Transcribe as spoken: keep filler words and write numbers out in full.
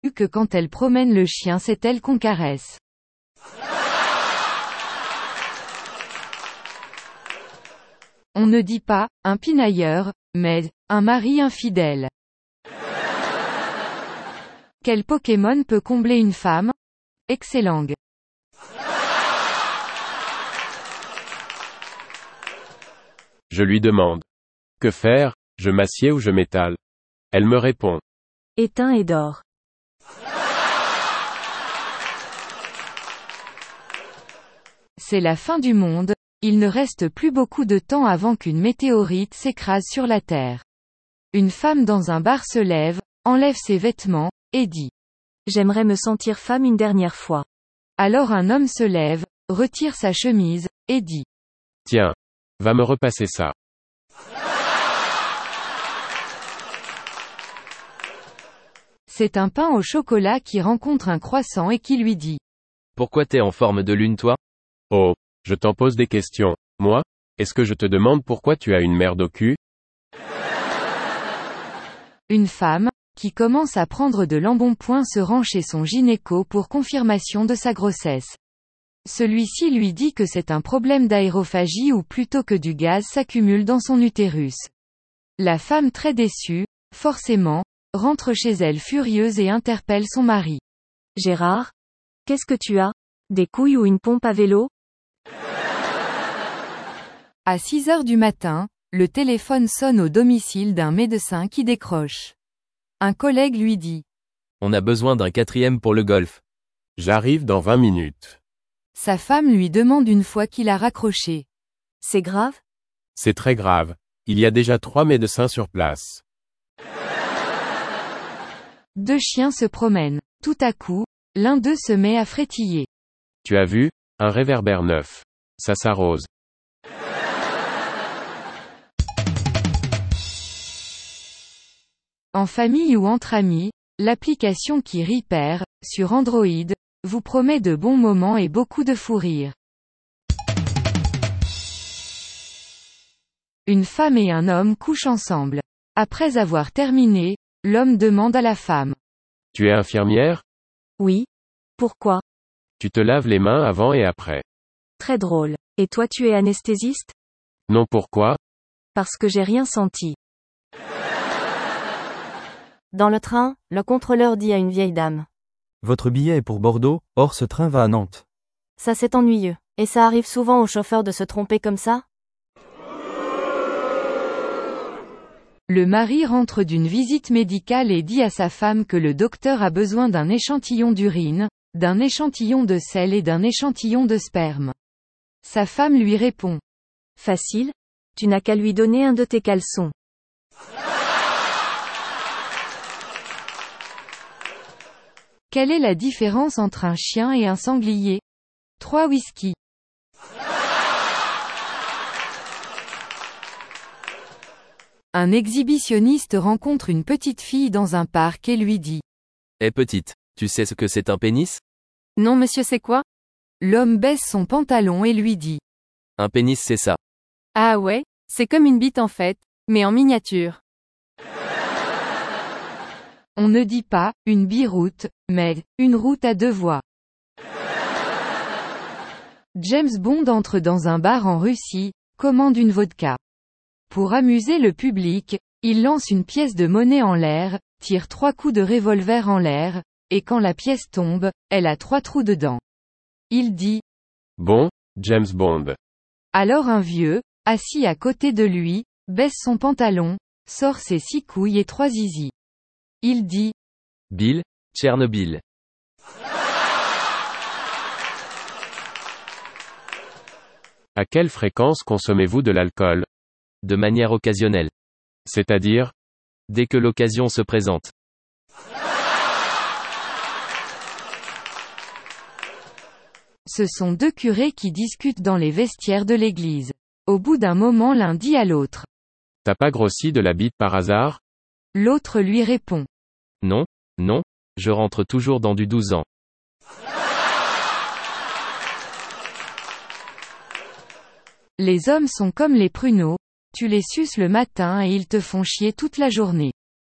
que quand elle promène le chien c'est elle qu'on caresse. On ne dit pas, un pinailleur, mais, un mari infidèle. Quel Pokémon peut combler une femme? Excellent. Je lui demande. Que faire, je m'assieds ou je m'étale? Elle me répond. Éteins et dors. C'est la fin du monde, il ne reste plus beaucoup de temps avant qu'une météorite s'écrase sur la Terre. Une femme dans un bar se lève, enlève ses vêtements, et dit. J'aimerais me sentir femme une dernière fois. Alors un homme se lève, retire sa chemise, et dit. Tiens. Va me repasser ça. C'est un pain au chocolat qui rencontre un croissant et qui lui dit. Pourquoi t'es en forme de lune toi? Oh, je t'en pose des questions. Moi? Est-ce que je te demande pourquoi tu as une merde au cul? Une femme, qui commence à prendre de l'embonpoint se rend chez son gynéco pour confirmation de sa grossesse. Celui-ci lui dit que c'est un problème d'aérophagie ou plutôt que du gaz s'accumule dans son utérus. La femme très déçue, forcément, rentre chez elle furieuse et interpelle son mari. Gérard? Qu'est-ce que tu as? Des couilles ou une pompe à vélo? À six heures du matin, le téléphone sonne au domicile d'un médecin qui décroche. Un collègue lui dit. On a besoin d'un quatrième pour le golf. J'arrive dans vingt minutes. Sa femme lui demande une fois qu'il a raccroché. C'est grave? C'est très grave. Il y a déjà trois médecins sur place. Deux chiens se promènent. Tout à coup, l'un d'eux se met à frétiller. Tu as vu? Un réverbère neuf. Ça s'arrose. En famille ou entre amis, l'application qui Repair, sur Android, vous promet de bons moments et beaucoup de fou rire. Une femme et un homme couchent ensemble. Après avoir terminé, l'homme demande à la femme. Tu es infirmière? Oui. Pourquoi? Tu te laves les mains avant et après. Très drôle. Et toi tu es anesthésiste? Non, pourquoi? Parce que j'ai rien senti. Dans le train, le contrôleur dit à une vieille dame. Votre billet est pour Bordeaux, or ce train va à Nantes. Ça c'est ennuyeux. Et ça arrive souvent aux chauffeurs de se tromper comme ça? Le mari rentre d'une visite médicale et dit à sa femme que le docteur a besoin d'un échantillon d'urine, d'un échantillon de sel et d'un échantillon de sperme. Sa femme lui répond. Facile. Tu n'as qu'à lui donner un de tes caleçons. Quelle est la différence entre un chien et un sanglier? Trois whisky. Un exhibitionniste rencontre une petite fille dans un parc et lui dit. Eh petite, tu sais ce que c'est un pénis? Non monsieur c'est quoi? L'homme baisse son pantalon et lui dit. Un pénis c'est ça. Ah ouais, c'est comme une bite en fait, mais en miniature. On ne dit pas, une biroute, mais, une route à deux voies. James Bond entre dans un bar en Russie, commande une vodka. Pour amuser le public, il lance une pièce de monnaie en l'air, tire trois coups de revolver en l'air, et quand la pièce tombe, elle a trois trous dedans. Il dit. Bon, James Bond. Alors un vieux, assis à côté de lui, baisse son pantalon, sort ses six couilles et trois zizi. Il dit. Bill, Tchernobyl. À quelle fréquence consommez-vous de l'alcool? De manière occasionnelle. C'est-à-dire? Dès que l'occasion se présente. Ce sont deux curés qui discutent dans les vestiaires de l'église. Au bout d'un moment l'un dit à l'autre. T'as pas grossi de la bite par hasard? L'autre lui répond. Non, non, je rentre toujours dans du douze ans. Les hommes sont comme les pruneaux, tu les suces le matin et ils te font chier toute la journée.